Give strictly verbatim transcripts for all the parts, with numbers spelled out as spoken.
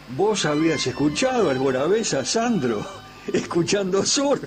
¿Vos habías escuchado alguna vez a Sandro escuchando Sur?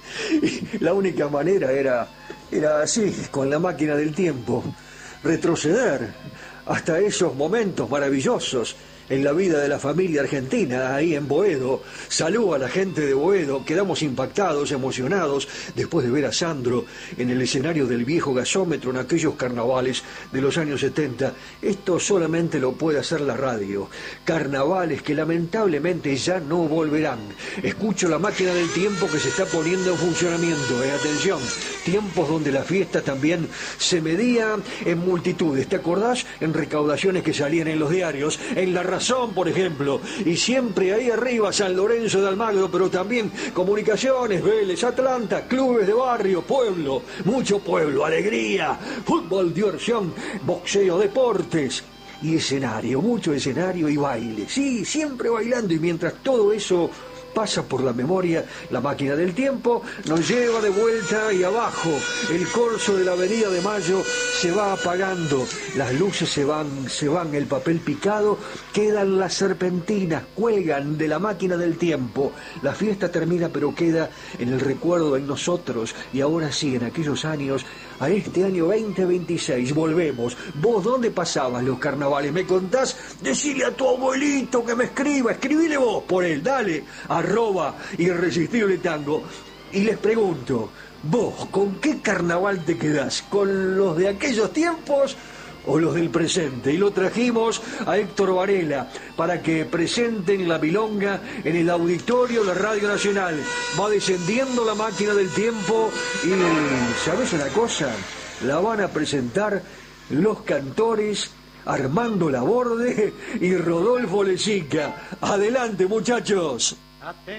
La única manera era, era así, con la máquina del tiempo, retroceder hasta esos momentos maravillosos en la vida de la familia argentina, ahí en Boedo. Saludo a la gente de Boedo, quedamos impactados, emocionados, después de ver a Sandro en el escenario del viejo gasómetro en aquellos carnavales de los años setenta. Esto solamente lo puede hacer la radio. Carnavales que lamentablemente ya no volverán. Escucho la máquina del tiempo que se está poniendo en funcionamiento. Eh, atención, tiempos donde la fiesta también se medía en multitudes. ¿Te acordás? En recaudaciones que salían en los diarios, en la Razón, por ejemplo, y siempre ahí arriba San Lorenzo de Almagro, pero también Comunicaciones, Vélez, Atlanta, clubes de barrio, pueblo, mucho pueblo, alegría, fútbol, diversión, boxeo, deportes y escenario, mucho escenario y baile, sí, siempre bailando. Y mientras todo eso pasa por la memoria, la máquina del tiempo nos lleva de vuelta y abajo. El corso de la Avenida de Mayo se va apagando, las luces se van, se van, el papel picado, quedan las serpentinas, cuelgan de la máquina del tiempo. La fiesta termina, pero queda en el recuerdo en nosotros. Y ahora sí, en aquellos años, a este año veinte veintiséis, volvemos. ¿Vos dónde pasabas los carnavales? ¿Me contás? Decile a tu abuelito que me escriba, escribile vos por él, dale, arroba Irresistible Tango. Y les pregunto, vos, ¿con qué carnaval te quedás? ¿Con los de aquellos tiempos o los del presente? Y lo trajimos a Héctor Varela para que presenten la milonga en el auditorio de Radio Nacional. Va descendiendo la máquina del tiempo y, ¿sabes una cosa? La van a presentar los cantores Armando Laborde y Rodolfo Lezica. Adelante, muchachos.